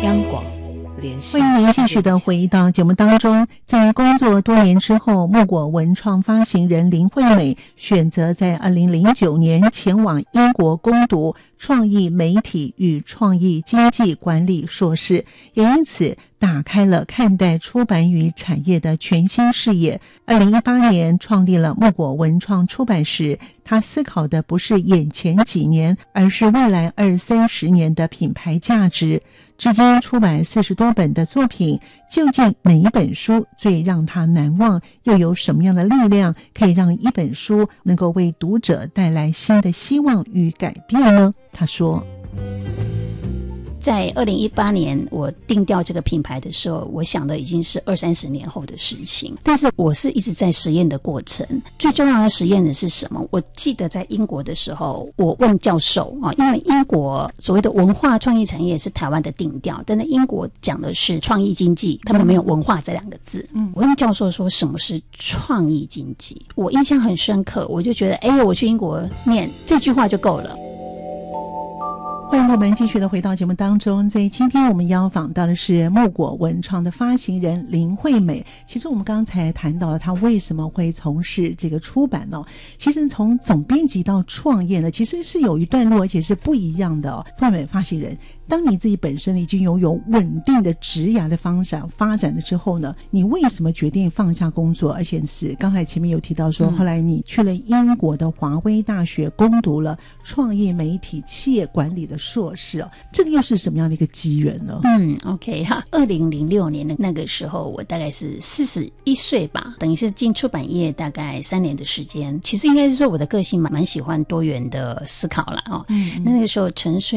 央广联系。 欢迎您继续的回到节目当中。在工作多年之后，木果文创发行人林惠美选择在2009年前往英国攻读创意媒体与创意经济管理硕士，也因此打开了看待出版与产业的全新视野。2018年创立了木果文创出版时，他思考的不是眼前几年，而是未来20-30年的品牌价值。至今出版40多本的作品，究竟哪一本书最让他难忘？又有什么样的力量可以让一本书能够为读者带来新的希望与改变呢？他说， 在2018年我定调这个品牌的时候，我想的已经是20-30年后的事情，但是我是一直在实验的过程。最重要的实验的是什么？我记得在英国的时候，我问教授因为英国所谓的文化创意产业是台湾的定调，但在英国讲的是创意经济，他们没有文化这两个字。我问教授说什么是创意经济，我印象很深刻，我就觉得我去英国念这句话就够了。 欢迎我们继续的回到节目当中。在今天我们邀访到的是木果文创的发行人林惠美。其实我们刚才谈到了她为什么会从事这个出版其实从总编辑到创业呢，其实是有一段路，而且是不一样的惠美发行人，当你自己本身已经拥有稳定的职涯的发展了之后呢，你为什么决定放下工作，而且是刚才前面有提到说后来你去了英国的华威大学攻读了创意媒体企业管理的硕士这个又是什么样的一个机缘呢 ？OK 哈，2006年的那个时候我大概是41岁吧，等于是进出版业大概3年的时间。其实应该是说我的个性蛮喜欢多元的思考啦那个时候陈水